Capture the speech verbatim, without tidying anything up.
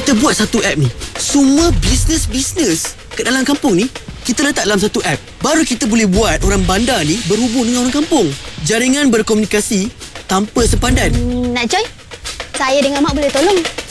kita buat satu app ni. Semua bisnes-bisnes kat dalam kampung ni kita letak dalam satu app. Baru kita boleh buat orang bandar ni berhubung dengan orang kampung. Jaringan berkomunikasi tanpa sepadan. Hmm, nak join? Saya dengan Mak boleh tolong.